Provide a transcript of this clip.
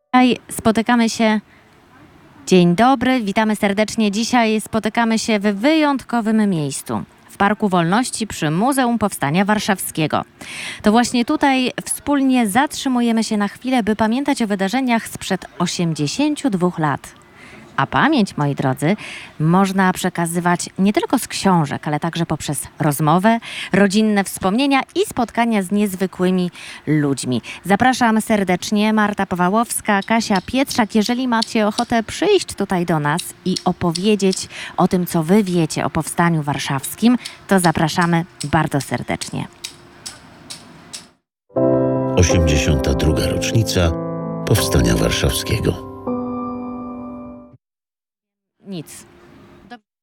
Dzisiaj spotykamy się. Dzień dobry, witamy serdecznie. Dzisiaj spotykamy się w wyjątkowym miejscu. W Parku Wolności przy Muzeum Powstania Warszawskiego. To właśnie tutaj wspólnie zatrzymujemy się na chwilę, by pamiętać o wydarzeniach sprzed 82 lat. A pamięć, moi drodzy, można przekazywać nie tylko z książek, ale także poprzez rozmowę, rodzinne wspomnienia i spotkania z niezwykłymi ludźmi. Zapraszam serdecznie, Marta Powałowska, Kasia Pietrzak. Jeżeli macie ochotę przyjść tutaj do nas i opowiedzieć o tym, co wy wiecie o Powstaniu Warszawskim, to zapraszamy bardzo serdecznie. 82. rocznica Powstania Warszawskiego. Nic.